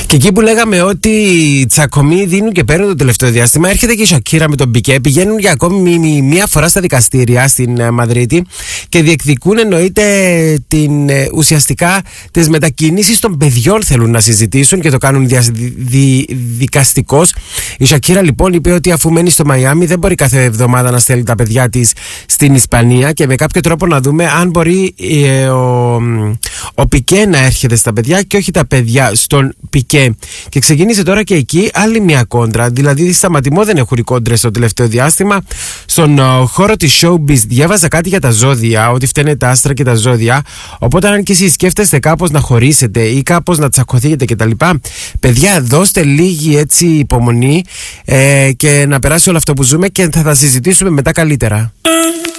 Και εκεί που λέγαμε ότι οι τσακωμοί δίνουν και παίρνουν το τελευταίο διάστημα, έρχεται και η Σακύρα με τον Πικέ. Πηγαίνουν για ακόμη μία φορά στα δικαστήρια στην Μαδρίτη και διεκδικούν, εννοείται, ουσιαστικά τις μετακινήσεις των παιδιών θέλουν να συζητήσουν και το κάνουν δικαστικώς. Η Σακύρα λοιπόν είπε ότι αφού μένει στο Μαϊάμι δεν μπορεί κάθε εβδομάδα να στέλνει τα παιδιά της στην Ισπανία και με κάποιο τρόπο να δούμε αν μπορεί ο Πικέ να έρχεται στα παιδιά και όχι τα παιδιά στον Πικέ. Και ξεκίνησε τώρα και εκεί άλλη μια κόντρα. Δηλαδή σταματημό δεν έχουν οι κόντρες στο τελευταίο διάστημα. Στον χώρο της showbiz διάβαζα κάτι για τα ζώδια, ότι φταίνε τα άστρα και τα ζώδια. Οπότε αν και εσείς σκέφτεστε κάπως να χωρίσετε ή κάπως να τσακωθείτε κτλ., παιδιά, δώστε λίγη έτσι υπομονή και να περάσει όλο αυτό που ζούμε και θα τα συζητήσουμε μετά καλύτερα.